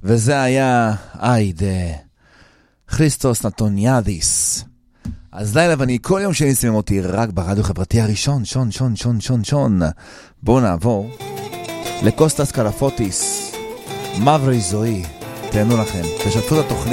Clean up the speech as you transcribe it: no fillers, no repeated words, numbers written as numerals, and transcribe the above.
וזה היה איידה כריסטוס נטוניאדיס. אז לילה, ואני כל יום שני שמים אותי רק ברדיו חברתי הראשון, שון. בואו נעבור לקוסטס קלפוטיס, מברי זוהי. תהנו לכם, תשתפו את התוכנית.